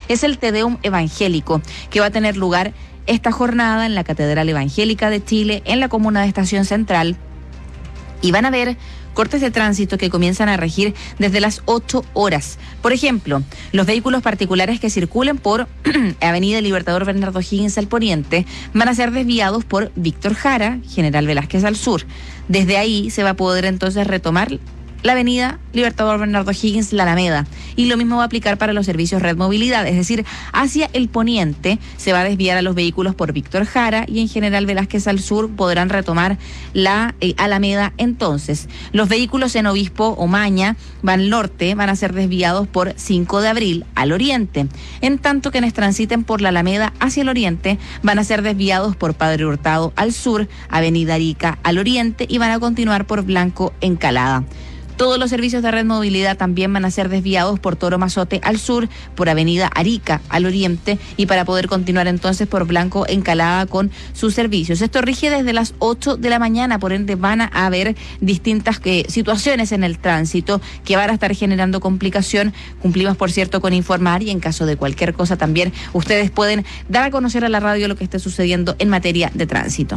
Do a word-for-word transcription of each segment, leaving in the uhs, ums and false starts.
es el Te Deum evangélico, que va a tener lugar esta jornada en la Catedral Evangélica de Chile, en la comuna de Estación Central, y van a haber cortes de tránsito que comienzan a regir desde las ocho horas. Por ejemplo, los vehículos particulares que circulen por Avenida Libertador Bernardo Higgins al poniente van a ser desviados por Víctor Jara, General Velázquez al sur. Desde ahí se va a poder entonces retomar la Avenida Libertador Bernardo Higgins, la Alameda. Y lo mismo va a aplicar para los servicios Red Movilidad, es decir, hacia el poniente se va a desviar a los vehículos por Víctor Jara y en General Velázquez al sur podrán retomar la eh, Alameda. Entonces, los vehículos en Obispo Omaña van al norte, van a ser desviados por cinco de abril al oriente, en tanto quienes transiten por la Alameda hacia el oriente van a ser desviados por Padre Hurtado al sur, Avenida Arica al oriente y van a continuar por Blanco Encalada. Todos los servicios de Red Movilidad también van a ser desviados por Toro Mazote al sur, por Avenida Arica al oriente y para poder continuar entonces por Blanco Encalada con sus servicios. Esto rige desde las ocho de la mañana, por ende van a haber distintas eh, situaciones en el tránsito que van a estar generando complicación. Cumplimos, por cierto, con informar y en caso de cualquier cosa también ustedes pueden dar a conocer a la radio lo que esté sucediendo en materia de tránsito.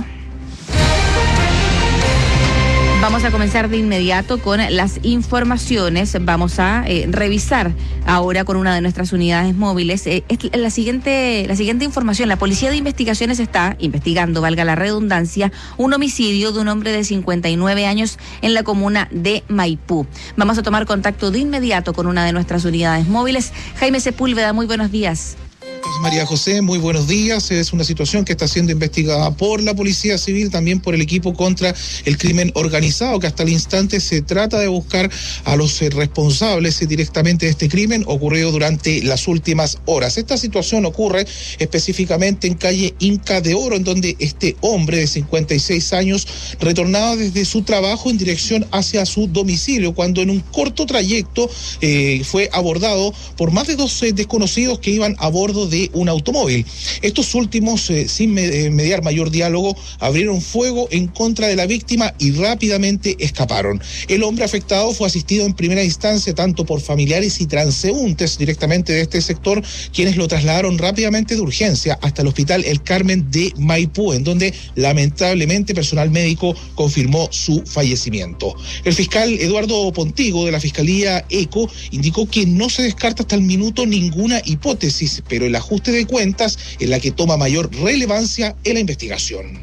Vamos a comenzar de inmediato con las informaciones. Vamos a eh, revisar ahora con una de nuestras unidades móviles eh, la siguiente, la siguiente información. La Policía de Investigaciones está investigando, valga la redundancia, un homicidio de un hombre de cincuenta y nueve años en la comuna de Maipú. Vamos a tomar contacto de inmediato con una de nuestras unidades móviles. Jaime Sepúlveda, muy buenos días. María José, muy buenos días. Es una situación que está siendo investigada por la Policía Civil, también por el equipo contra el crimen organizado, que hasta el instante se trata de buscar a los responsables directamente de este crimen ocurrido durante las últimas horas. Esta situación ocurre específicamente en calle Inca de Oro, en donde este hombre de cincuenta y seis años retornaba desde su trabajo en dirección hacia su domicilio, cuando en un corto trayecto eh, fue abordado por más de dos eh, desconocidos que iban a bordo de un automóvil. Estos últimos, eh, sin me, eh, mediar mayor diálogo, abrieron fuego en contra de la víctima y rápidamente escaparon. El hombre afectado fue asistido en primera instancia tanto por familiares y transeúntes directamente de este sector, quienes lo trasladaron rápidamente de urgencia hasta el hospital El Carmen de Maipú, en donde lamentablemente personal médico confirmó su fallecimiento. El fiscal Eduardo Pontigo de la Fiscalía ECO indicó que no se descarta hasta el minuto ninguna hipótesis, pero el ajuste de cuentas es la que toma mayor relevancia en la investigación.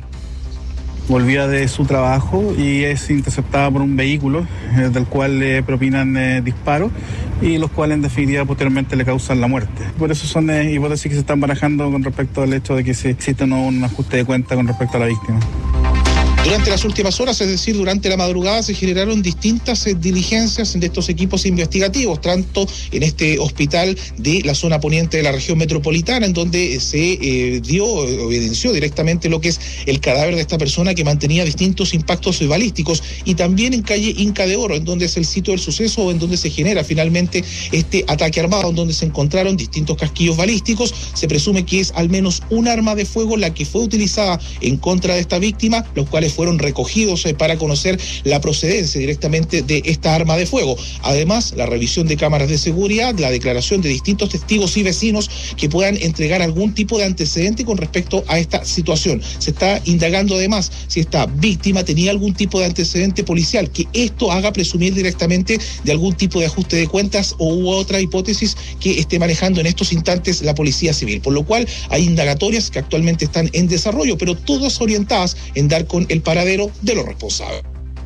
Volvía de su trabajo y es interceptada por un vehículo eh, del cual le propinan eh, disparos y los cuales en definitiva posteriormente le causan la muerte. Por eso son eh, hipótesis que se están barajando con respecto al hecho de que se existe no, un ajuste de cuenta con respecto a la víctima. Durante las últimas horas, es decir, durante la madrugada, se generaron distintas eh, diligencias de estos equipos investigativos, tanto en este hospital de la zona poniente de la región metropolitana, en donde se eh, dio, evidenció directamente lo que es el cadáver de esta persona que mantenía distintos impactos balísticos, y también en calle Inca de Oro, en donde es el sitio del suceso o en donde se genera finalmente este ataque armado, en donde se encontraron distintos casquillos balísticos. Se presume que es al menos un arma de fuego la que fue utilizada en contra de esta víctima, los cuales fueron recogidos eh, para conocer la procedencia directamente de esta arma de fuego. Además, la revisión de cámaras de seguridad, la declaración de distintos testigos y vecinos que puedan entregar algún tipo de antecedente con respecto a esta situación. Se está indagando además si esta víctima tenía algún tipo de antecedente policial, que esto haga presumir directamente de algún tipo de ajuste de cuentas o u otra hipótesis que esté manejando en estos instantes la Policía Civil. Por lo cual hay indagatorias que actualmente están en desarrollo, pero todas orientadas en dar con el paradero de los responsables.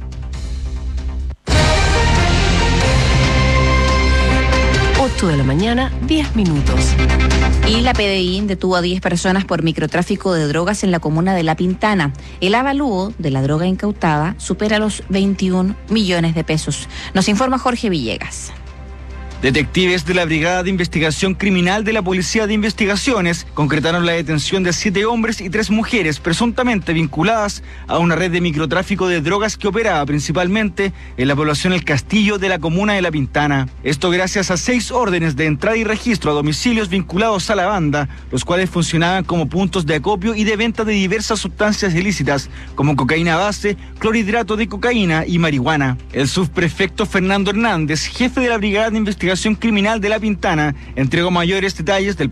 ocho de la mañana, diez minutos. Y la P D I detuvo a diez personas por microtráfico de drogas en la comuna de La Pintana. El avalúo de la droga incautada supera los veintiún millones de pesos. Nos informa Jorge Villegas. Detectives de la Brigada de Investigación Criminal de la Policía de Investigaciones concretaron la detención de siete hombres y tres mujeres presuntamente vinculadas a una red de microtráfico de drogas que operaba principalmente en la población El Castillo de la comuna de La Pintana. Esto gracias a seis órdenes de entrada y registro a domicilios vinculados a la banda, los cuales funcionaban como puntos de acopio y de venta de diversas sustancias ilícitas, como cocaína base, clorhidrato de cocaína y marihuana. El subprefecto Fernando Hernández, jefe de la Brigada de Investigación Criminal de La Pintana, entregó mayores detalles del